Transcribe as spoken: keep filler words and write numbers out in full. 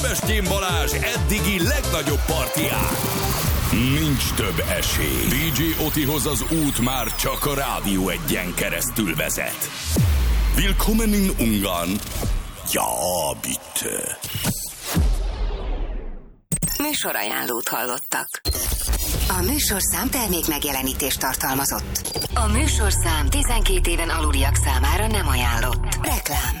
Pestjén Balázs eddigi legnagyobb partián. Nincs több esély. dé dzsé Otihoz az út már csak a Rádió Egyen keresztül vezet. Willkommen in Ungarn. Ja, bitte. Műsorajánlót hallottak. A műsorszám termék megjelenítést tartalmazott. A műsorszám tizenkét éven aluliak számára nem ajánlott. Reklám.